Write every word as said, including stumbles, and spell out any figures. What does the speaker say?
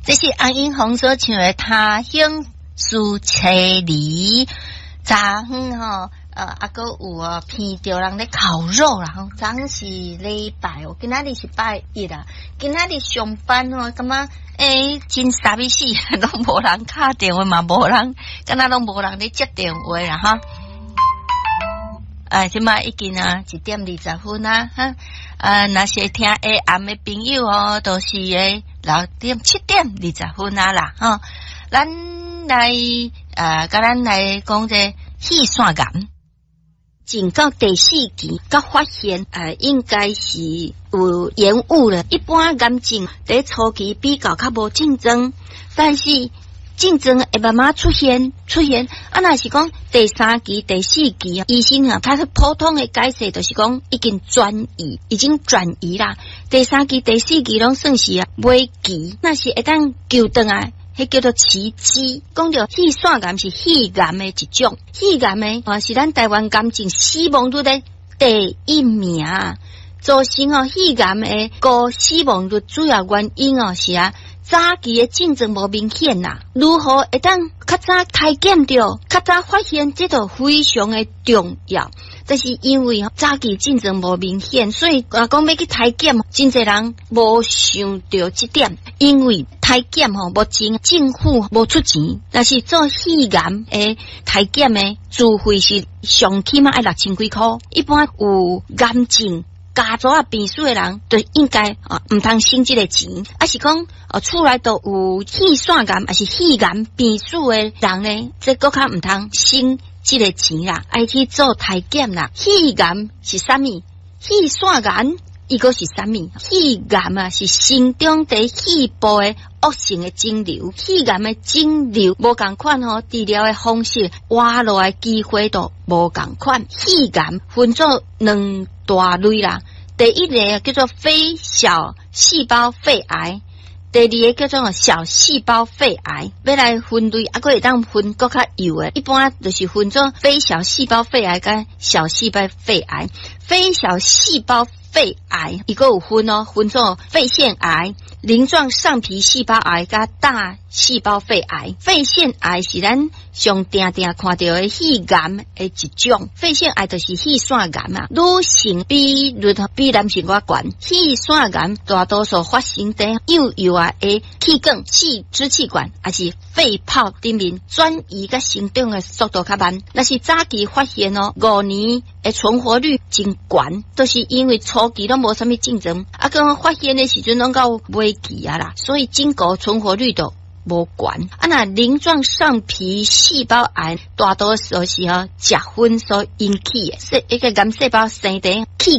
这是安英红所唱的《他乡思千里》。昨昏吼，呃，啊个有哦，闻到人咧烤肉啦，吼，昨是礼拜哦，今仔日是拜一啦，今仔日上班哦，感觉诶，真傻逼死，拢无人敲电话嘛，无人，敢若拢无人咧接电话啦，哈。啊，即摆已经啊一点二十分啊，哈，啊，那些听 A M 的朋友哦，都是诶六点七点二十分啊啦，哈，咱来啊，甲咱来讲这气线感，警告第四期，甲发现啊，应该是有延误了。一般癌症在初期比较较无竞争，但是竞争会慢慢出现出现，啊，若是讲第三期、第四期啊，医生啊，他普通的解释就是讲已经转移，已经转移啦。第三期、第四期拢算是啊尾期，那是会当救回来，迄叫做奇迹。讲到气线癌是肺癌的一种，肺癌的啊是咱台湾癌症死亡率的第一名，造成哦肺癌的高死亡率主要原因哦是啊。早期的竞争无明显啦，如何会当较早体检着，较早发现这都非常的重要。但是因为早期竞争无明显，所以啊讲要去体检，真侪人无想到这点，因为体检吼目前政府无出钱，但是做肺癌的体检的自费是上起码要六千几块，一般有癌症。家族啊，病死的人就应该啊，唔通省这个钱，啊是讲啊，厝内都有气线癌，还是肺癌病死的人呢，这更较唔通省这个钱啦，爱去做体检啦。肺癌是啥物？气线癌伊个是啥物？肺癌啊是心中在肺部的恶性的肿瘤，肺癌的肿瘤无共款吼，治疗的方式活落来机会都无共款。肺癌分做两大类啦，第一类叫做非小细胞肺癌，第二个叫做小细胞肺癌。要来分类，啊，佫会当分佫较幼诶，一般就是分做非小细胞肺癌跟小细胞肺癌。非小细胞肺癌伊个有分哦，分做肺腺癌、鳞状上皮细胞癌加大细胞肺癌。肺腺癌是咱上定定看到的肺癌的一种，肺腺癌就是肺腺癌啊，女性比率比男性较悬。肺腺癌大多数发生在幼幼啊的气管、气支气管还是肺泡顶面，转移甲生长的速度较慢。那是早期发现哦，五年的存活率真悬，都、就是因为初期都无啥物竞争，啊，刚发现的时阵拢到尾期啊啦，所以整个存活率都无悬。啊，那鳞状上皮细胞癌大多数是哦食粉所引起的，是一个癌细胞生在气